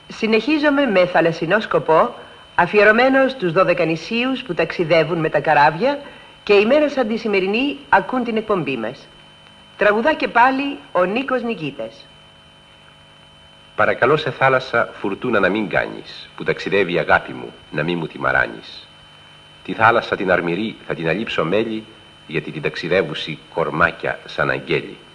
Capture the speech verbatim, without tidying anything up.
Συνεχίζομαι με θαλασσινό σκοπό, αφιερωμένο στους δωδεκανησίους που ταξιδεύουν με τα καράβια και ημέρα σαν τη σημερινή ακούν την εκπομπή μας. Τραγουδά και πάλι ο Νίκος Νικήτας. Παρακαλώ σε θάλασσα φουρτούνα να μην κάνεις, που ταξιδεύει η αγάπη μου, να μην μου τη μαράνεις. Τη θάλασσα την αρμηρή θα την αλείψω μέλι, γιατί την ταξιδεύουσι κορμάκια σαν αγγέλη.